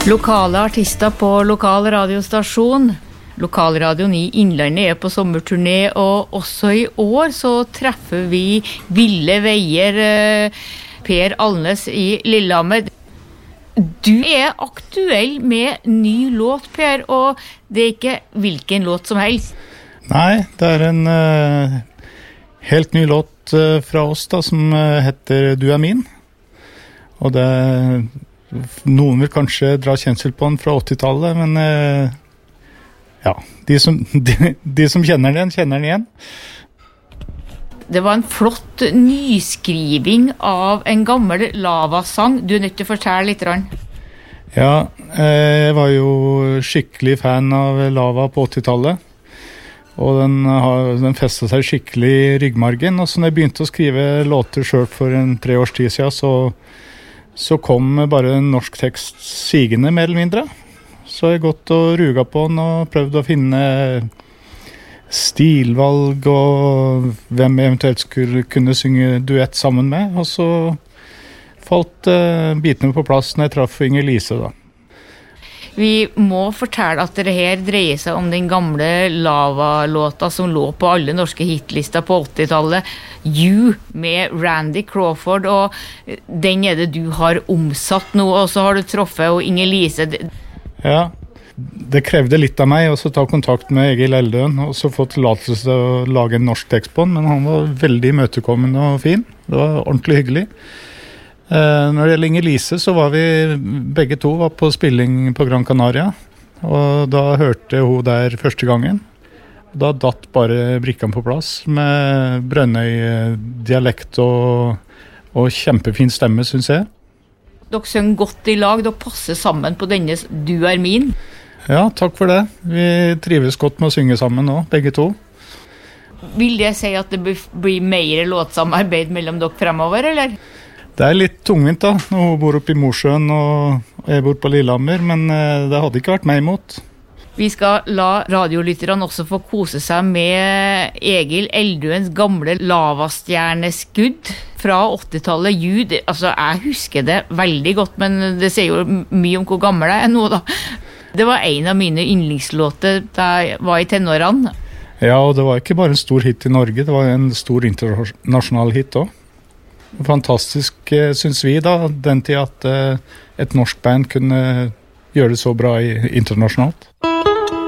Lokale artister på lokal radiostasjon. Lokalradioen i Innlandet på sommerturné, og også i år så treffer vi Ville Veier, Per Alnes i Lillehammer. Du aktuell med ny låt, Per, og det ikke hvilken låt som helst. Nei, det en helt ny låt fra oss da, som heter Du min. Og det noen vil kanskje dra kjensel på den fra 80-tallet, men ja, de som kjenner den igjen. Det var en flott nyskriving av en gammel Lava-sang. Du nødt til å fortelle litt. Ja, jeg var jo skikkelig fan av Lava på 80-tallet. Og den festet seg skikkelig i ryggmargen. Og så når jeg begynte å skrive låter selv for 3 års tid siden, så kom bare en norsk tekst sigende, mer eller mindre. Så jeg gått og ruga på den og prøvd å finne stilvalg og hvem jeg eventuelt skulle kunne synge duett sammen med. Og så falt bitene på plass når jeg traff Inger Lise da. Vi må fortelle at det her dreier seg om den gamle Lava-låta som lå på alle norske hitlister på 80-tallet, You med Randy Crawford, og den det du har omsatt nå, og så har du truffet og Inger Lise. Ja, det krevde litt av meg også ta kontakt med Egil Eldøen, og så få tillatelse til å lage en norsk tekst på den, men han var veldig imøtekommende og fin. Det var ordentlig hyggelig. Når det gjelder Inger Lise, så var vi begge to var på spilling på Gran Canaria, og da hørte hun der første gangen. Da datt bare brikken på plass med Brønnøy-dialekt og kjempefin stemme, synes jeg. Dere synger godt i lag, dere passer sammen på denne Du min. Ja, takk for det. Vi trives godt med å synge sammen nå, begge to. Vil det si at det blir mer låtsamarbeid mellom dere fremover, eller? Det litt tungvint da, når hun bor oppe i Mosjøen og jeg bor på Lillehammer, men det hadde ikke vært meg imot. Vi skal la radiolytterne også få kose seg med Egil Eldøens gamle lavastjerneskudd fra 80-tallet. Jud, altså jeg husker det veldig godt, men det sier jo mye om hvor gammel jeg nå da. Det var en av mine yndlingslåter da jeg var i tenårene. Ja, og det var ikke bare en stor hit i Norge, det var en stor internasjonal hit også. Fantastisk, synes vi da, den tid at et norsk band kunne gjøre det så bra internasjonalt.